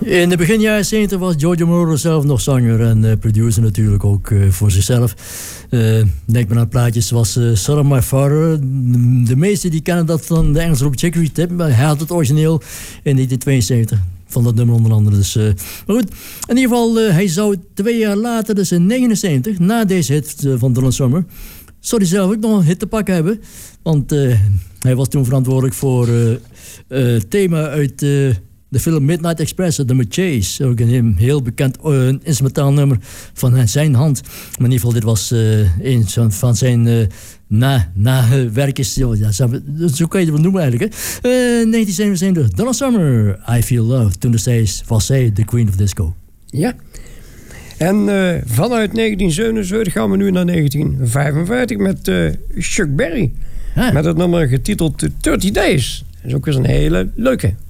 In de begin jaren 70 was Giorgio Moroder zelf nog zanger en producer natuurlijk ook voor zichzelf. Denk maar aan plaatjes zoals Son of My Father. De meesten die kennen dat van de Engelse Robert Chicory tip, maar hij had het origineel in 1972. Van dat nummer onder andere. Dus, maar goed, in ieder geval, hij zou 2 jaar later, dus in 79, na deze hit van Donna Summer, zou hij zelf ook nog een hit te pakken hebben. Want hij was toen verantwoordelijk voor het thema uit de film Midnight Express, het nummer Chase. Ook een heel bekend instrumentaal nummer van zijn hand. Maar in ieder geval, dit was een van zijn nawerkjes. Ja, zo kan je het wel noemen eigenlijk. 1977, Donna Summer, I Feel Love. Toen was zij de Queen of Disco. Ja. En vanuit 1977 gaan we nu naar 1955 met Chuck Berry. Met het nummer getiteld 30 Days. Dat is ook weer een hele leuke.